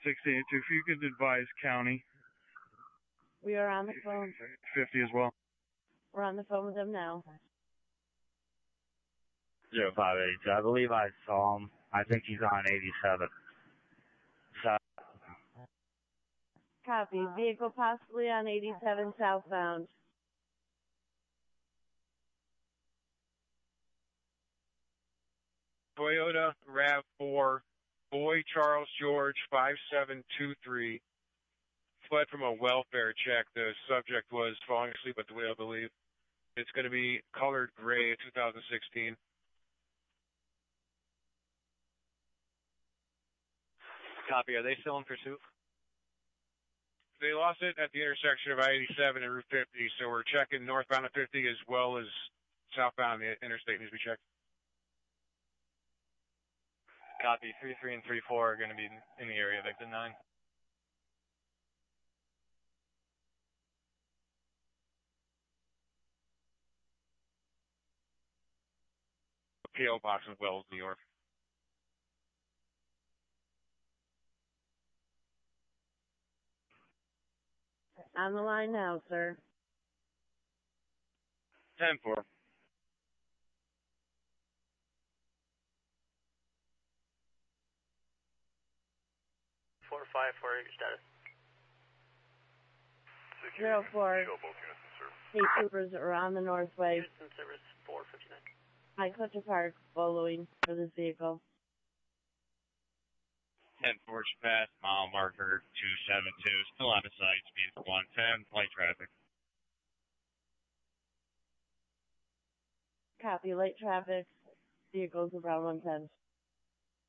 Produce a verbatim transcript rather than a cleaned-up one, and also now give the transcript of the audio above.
sixteen eighty-two, if you could advise county. We are on the phone. fifty as well. We're on the phone with them now. zero five eighty-two. I believe I saw him. I think he's on eighty-seven. So, Copy. Vehicle possibly on eighty-seven southbound. Toyota RAV four, Boy Charles George five seven two three, fled from a welfare check. The subject was falling asleep at the wheel, I believe. It's going to be colored gray, two thousand sixteen. Copy. Are they still in pursuit? They lost it at the intersection of I eighty-seven and Route fifty, so we're checking northbound of fifty as well as southbound. The interstate needs to be checked. Copy. three three and three four are going to be in the area of exit nine. P O Box in Wells, New York. On the line now, sir. ten four. four five four eight status. Zero four. State troopers are on the northway. Houston service four fifty-nine. High Clutcher Park following for this vehicle. ten four pass, mile marker two seven two. Still out of sight, speed one ten, light traffic. Copy. Light traffic. Vehicles around one ten.